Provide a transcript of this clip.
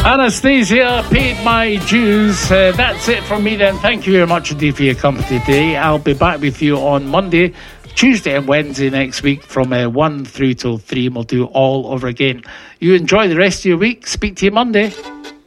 Anastasia paid my dues. That's it from me then. Thank you very much indeed for your company today. I'll be back with you on Monday, Tuesday and Wednesday next week from 1 through till 3, and we'll do all over again. You enjoy the rest of your week. Speak to you Monday.